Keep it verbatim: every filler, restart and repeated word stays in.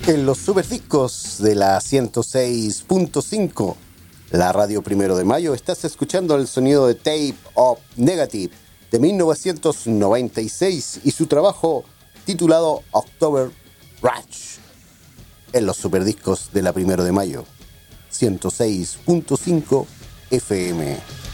En los superdiscos de la ciento seis punto cinco, la radio Primero de Mayo, estás escuchando el sonido de Tape of Negative de mil novecientos noventa y seis y su trabajo titulado October Rush. En los superdiscos de la Primero de Mayo, ciento seis punto cinco F M.